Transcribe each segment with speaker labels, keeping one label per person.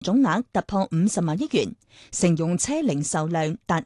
Speaker 1: 總額突破50萬億元，乘用車零售量達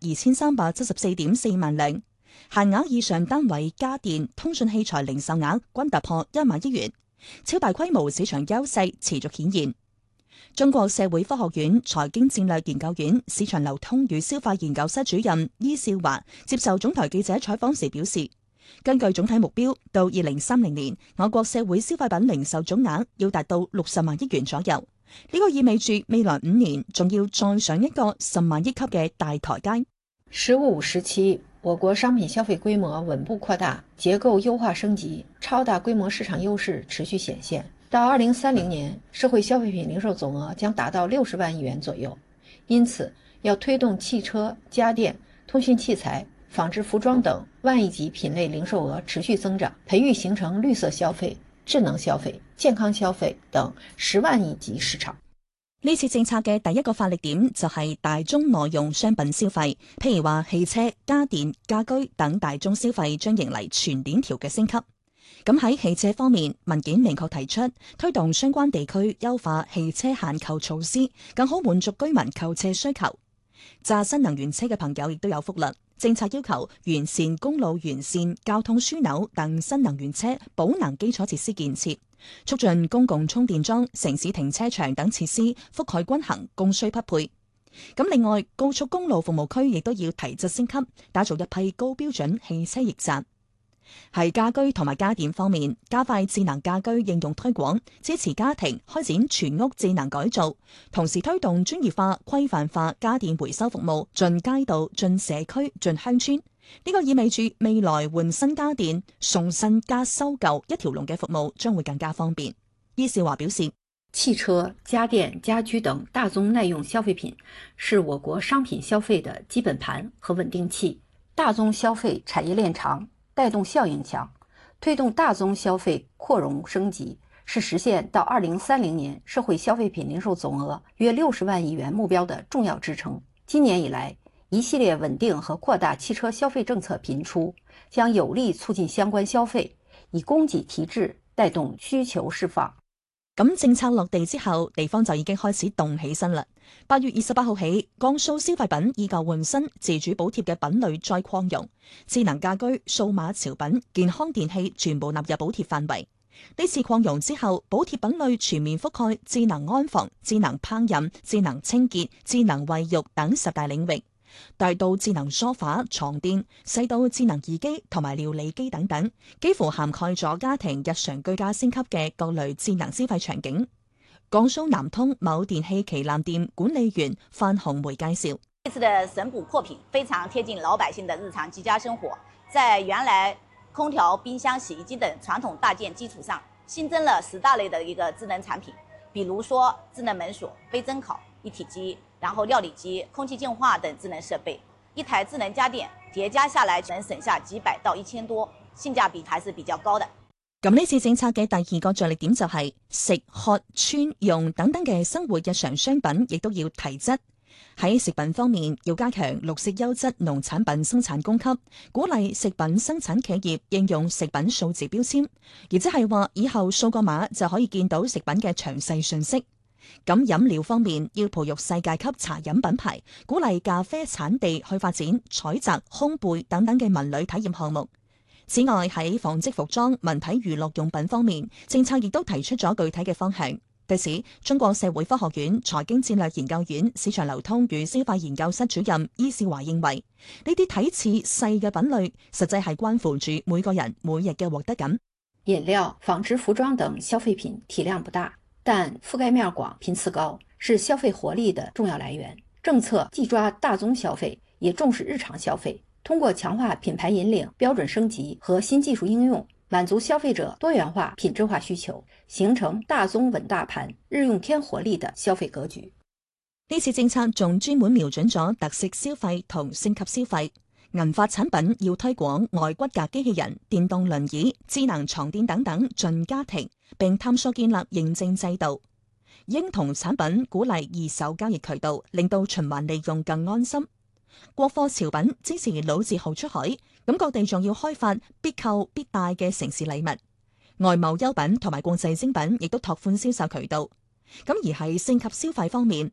Speaker 1: 2374.4萬輛，限額以上單位家電、通訊器材零售額均突破1萬億元，超大規模市場優勢持續顯現。中國社會科學院財經戰略研究院市場流通與消費研究室主任伊少華接受總台記者採訪時表示，根據總體目標，到2030年，我國社會消費品零售總額要達到60萬億元左右。呢個意味住未來5年仲要再上一個10萬億級嘅大台階。
Speaker 2: 十五時期，我國商品消費規模穩步擴大，結構優化升級，超大規模市場優勢持續顯現。到2030年，社會消費品零售總額將達到60萬億元左右。因此，要推動汽車、家電、通訊器材、紡織服裝等萬億級品類零售額持續增長，培育形成綠色消費、智能消費、健康消費等10萬億級市場。
Speaker 1: 呢次政策嘅第一個發力點就係大宗耐用商品消費，譬如話汽車、家電、家居等大宗消費將迎嚟全鏈條嘅升級。咁喺汽車方面，文件明確提出推動相關地區優化汽車限購措施，更好滿足居民購車需求。揸新能源車嘅朋友亦都有福啦，政策要求完善公路沿線、交通樞紐等新能源車補能基礎設施建設，促進公共充電樁、城市停車場等設施覆蓋均衡、供需匹配。咁另外，高速公路服務區亦都要提質升級，打造一批高標準汽車驛站。喺家居同埋家電方面，加快智能家居應用推廣，支持家庭開展全屋智能改造，同時推動專業化、規範化家電回收服務，進街道、進社區、進鄉村。呢個意味住未來換新家電、送新加收舊一條龍嘅服務將會更加方便。伊少華表示，
Speaker 2: 汽車、家電、家居等大宗耐用消費品是我國商品消費的基本盤和穩定器，大宗消費產業鏈長，帶動效應強，推動大宗消費擴容升級，是實現到2030年社會消費品零售總額約60萬億元目標的重要支撐。今年以來，一系列穩定和擴大汽車消費政策頻出，將有力促進相關消費，以供給提質帶動需求釋放。
Speaker 1: 咁政策落地之後，地方就已經開始動起身啦。8月28號起，江蘇消費品以舊換新自主補貼嘅品類再擴容，智能家居、數碼潮品、健康電器全部納入補貼範圍。呢次擴容之後，補貼品類全面覆蓋智能安防、智能烹飪、智能清潔、智能衛浴等10大領域。大到智能梳化、床墊，細到智能儀機同埋料理機等等，幾乎涵蓋咗家庭日常居家升級嘅各類智能消費場景。江蘇南通某電器旗艦店管理員范紅梅介紹，
Speaker 3: 這次的省補擴品非常貼近老百姓的日常居家生活，在原來空調、冰箱、洗衣機等傳統大件基礎上，新增了10大類的一個智能產品，比如說智能門鎖、杯蒸烤、一體機，然後料理機、空氣淨化等智能設備，一台智能家電疊加下來能省下幾百到1000多，性價比還是比較高的。
Speaker 1: 咁呢次政策嘅第二個着力點就係食、喝、穿、用等等嘅生活日常商品，亦都要提質。喺食品方面，要加強綠色優質農產品生產供給，鼓勵食品生產企業應用食品數字標籤，亦即係話以後掃個碼就可以見到食品嘅詳細信息。咁飲料方面，要培育世界級茶飲品牌，鼓勵咖啡產地去發展採摘、烘焙等等嘅文旅體驗項目。此外，喺紡織服裝、文體娛樂用品方面，政策亦都提出咗具體嘅方向。對此，中國社會科學院財經戰略研究院市場流通與消費研究室主任伊少華認為，呢啲睇似細嘅品類，實際係關乎住每個人每日嘅獲得感。
Speaker 2: 飲料、紡織服裝等消費品體量不大，但覆蓋面廣、頻次高，是消費活力的重要來源。政策既抓大宗消費，也重視日常消費，通過強化品牌引領、標準升級和新技術應用，滿足消費者多元化、品質化需求，形成大宗穩大盤、日用添活力的消費格局。
Speaker 1: 呢次政策仲專門瞄準咗特色消費同升級消費。銀髮產品要推廣外骨骼機器人、電動輪椅、智能床墊等等進家庭，並探索建立認證制度。嬰童產品鼓勵二手交易渠道，令到循環利用更安心。國貨潮品支持老字號出海，咁各地仲要開發必購必帶嘅城市禮物。外貿優品同埋國際精品亦都拓寬銷售渠道。 咁而喺升級消費方面，